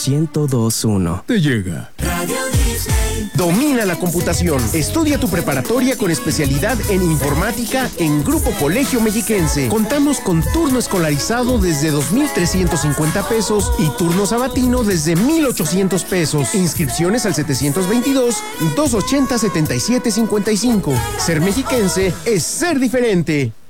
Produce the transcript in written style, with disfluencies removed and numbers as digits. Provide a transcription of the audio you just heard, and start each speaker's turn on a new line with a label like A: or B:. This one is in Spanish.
A: 1021.
B: Te llega.
C: Radio Disney.
D: Domina la computación. Estudia tu preparatoria con especialidad en informática en Grupo Colegio Mexiquense. Contamos con turno escolarizado desde 2,350 pesos y turno sabatino desde 1,800 pesos. Inscripciones al 722-280-7755. Ser mexiquense es ser diferente.